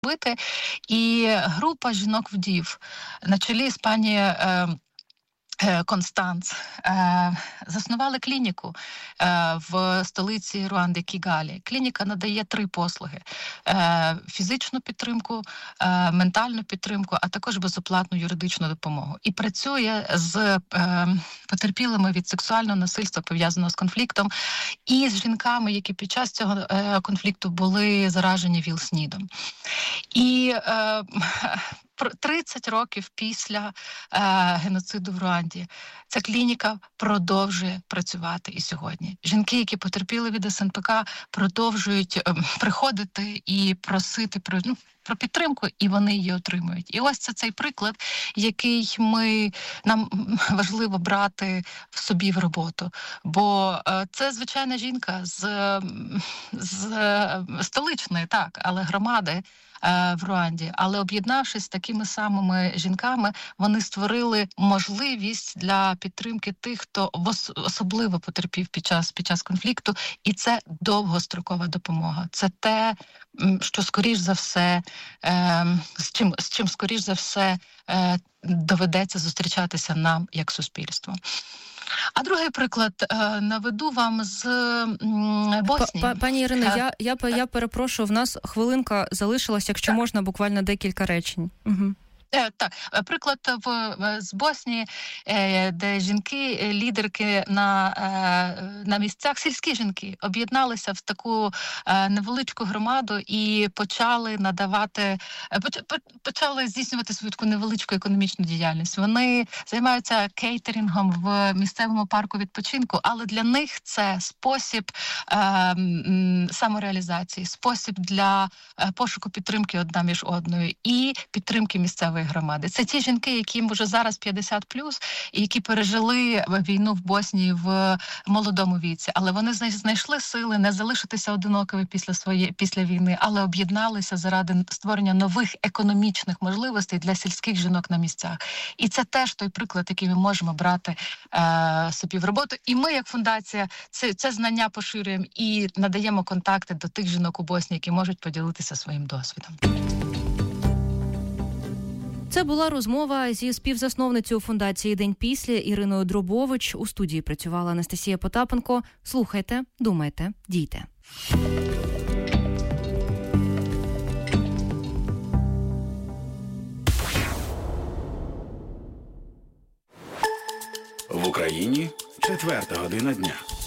робити. І група жінок-вдів на чолі з пані Констанц заснували клініку в столиці Руанди Кігалі. Клініка надає 3 послуги: фізичну підтримку, ментальну підтримку, а також безоплатну юридичну допомогу. І працює з потерпілими від сексуального насильства, пов'язаного з конфліктом, і з жінками, які під час цього конфлікту були заражені ВІЛ-СНІДом. І 30 років після геноциду в Руанді ця клініка продовжує працювати і сьогодні. Жінки, які потерпіли від СНПК, продовжують приходити і просити про підтримку, і вони її отримують. І ось це цей приклад, який нам важливо брати в собі в роботу. Бо це звичайна жінка з столичної, так, але громади в Руанді. Але об'єднавшись з такими самими жінками, вони створили можливість для підтримки тих, хто особливо потерпів під час конфлікту. І це довгострокова допомога. Це те, що скоріш за все, з чим скоріш за все доведеться зустрічатися нам як суспільству. А другий приклад наведу вам з Боснії. Пані Ірино, я перепрошую, в нас хвилинка залишилась, якщо можна, буквально декілька речень. Угу. Так, приклад з Боснії, де жінки, лідерки на місцях, сільські жінки, об'єдналися в таку невеличку громаду і почали здійснювати свою таку невеличку економічну діяльність. Вони займаються кейтерингом в місцевому парку відпочинку, але для них це спосіб самореалізації, спосіб для пошуку підтримки одна між одною і підтримки місцевої громади. Це ті жінки, яким вже зараз 50+, і які пережили війну в Боснії в молодому віці. Але вони знайшли сили не залишитися одинокими після війни, але об'єдналися заради створення нових економічних можливостей для сільських жінок на місцях. І це теж той приклад, який ми можемо брати собі в роботу. І ми, як фундація, це знання поширюємо і надаємо контакти до тих жінок у Боснії, які можуть поділитися своїм досвідом. Це була розмова зі співзасновницею фундації «День після» Іриною Дробович. У студії працювала Анастасія Потапенко. Слухайте, думайте, дійте. В Україні 4 година дня.